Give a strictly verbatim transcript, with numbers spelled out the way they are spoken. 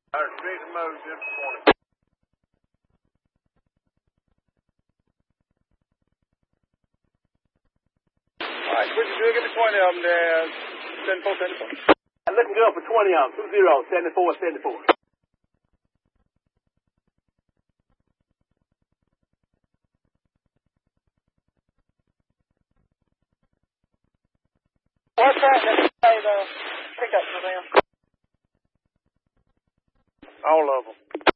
All right, speed the motor, Jim, twenty. All right, quick, do give me twenty of them there. seventy-four, seventy-four. I'm looking good for twenty of them. Two zero, seventy-four, seventy-four. What's that? Let's say the pickup for them. All of them.